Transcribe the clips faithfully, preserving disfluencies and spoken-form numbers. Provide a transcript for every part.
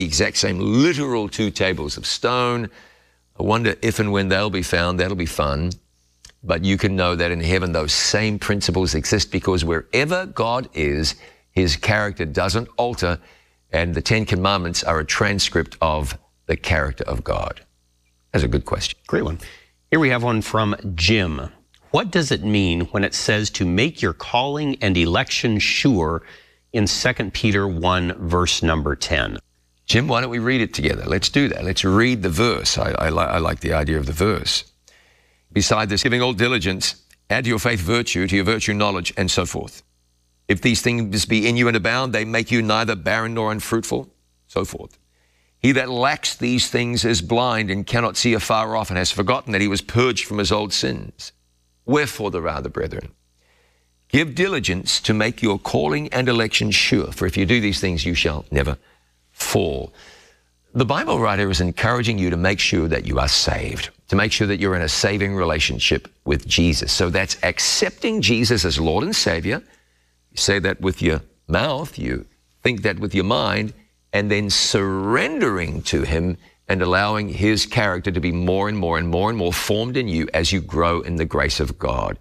exact same literal two tables of stone. I wonder if and when they'll be found. That'll be fun. But you can know that in heaven those same principles exist, because wherever God is, his character doesn't alter, and the Ten Commandments are a transcript of the character of God. That's a good question. Great one. Here we have one from Jim. What does it mean when it says to make your calling and election sure in Second Peter one, verse number ten? Jim, why don't we read it together? Let's do that. Let's read the verse. I, I, li I like the idea of the verse. Beside this, giving all diligence, add to your faith virtue, to your virtue knowledge, and so forth. If these things be in you and abound, they make you neither barren nor unfruitful, so forth. He that lacks these things is blind and cannot see afar off, and has forgotten that he was purged from his old sins. Wherefore the rather, brethren, give diligence to make your calling and election sure, for if you do these things, you shall never fall. The Bible writer is encouraging you to make sure that you are saved, to make sure that you're in a saving relationship with Jesus. So that's accepting Jesus as Lord and Savior. You say that with your mouth, you think that with your mind, and then surrendering to him and allowing his character to be more and more and more and more formed in you as you grow in the grace of God.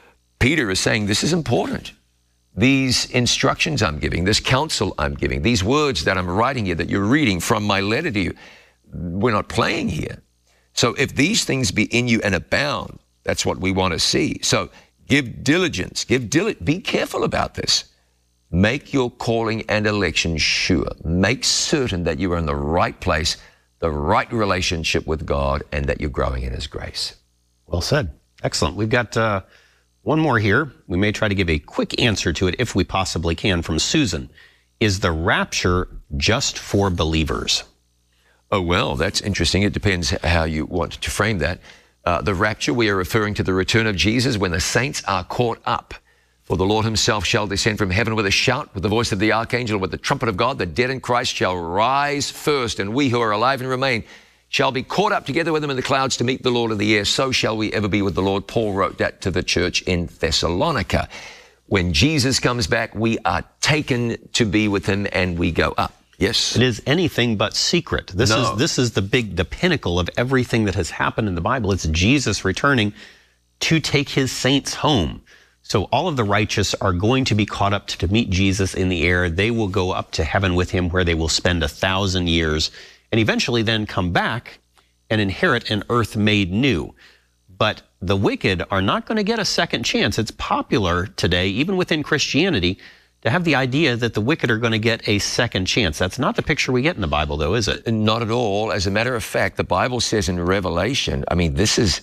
Peter is saying this is important. These instructions I'm giving, this counsel I'm giving, these words that I'm writing here, that you're reading from my letter to you, we're not playing here. So if these things be in you and abound, that's what we want to see. So give diligence, give dil- be careful about this. Make your calling and election sure. Make certain that you are in the right place, the right relationship with God, and that you're growing in his grace. Well said. Excellent. We've got uh, one more here. We may try to give a quick answer to it if we possibly can, from Susan. Is the rapture just for believers? Oh, well, that's interesting. It depends how you want to frame that. Uh, the rapture, we are referring to the return of Jesus when the saints are caught up. For the Lord himself shall descend from heaven with a shout, with the voice of the archangel, with the trumpet of God. The dead in Christ shall rise first, and we who are alive and remain shall be caught up together with them in the clouds to meet the Lord in the air. So shall we ever be with the Lord. Paul wrote that to the church in Thessalonica. When Jesus comes back, we are taken to be with him, and we go up. Yes. It is anything but secret. This No. is this is the big, the pinnacle of everything that has happened in the Bible. It's Jesus returning to take his saints home. So all of the righteous are going to be caught up to, to meet Jesus in the air. They will go up to heaven with him, where they will spend a thousand years and eventually then come back and inherit an earth made new. But the wicked are not going to get a second chance. It's popular today, even within Christianity, to have the idea that the wicked are going to get a second chance. That's not the picture we get in the Bible, though, is it? Not at all. As a matter of fact, the Bible says in Revelation, I mean, this is,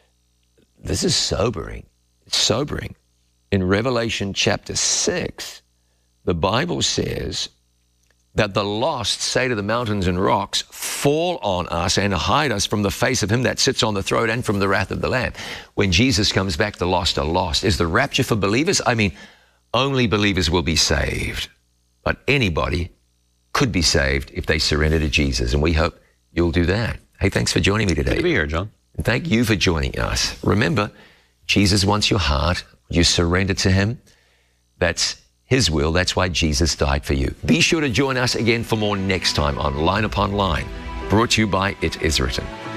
this is sobering. It's sobering. In Revelation chapter six, the Bible says that the lost say to the mountains and rocks, fall on us and hide us from the face of him that sits on the throne and from the wrath of the Lamb. When Jesus comes back, the lost are lost. Is the rapture for believers? I mean, only believers will be saved, but anybody could be saved if they surrender to Jesus, and we hope you'll do that. Hey, thanks for joining me today. Good to be here, John. And thank you for joining us. Remember, Jesus wants your heart. You surrender to him. That's his will. That's why Jesus died for you. Be sure to join us again for more next time on Line Upon Line, brought to you by It Is Written.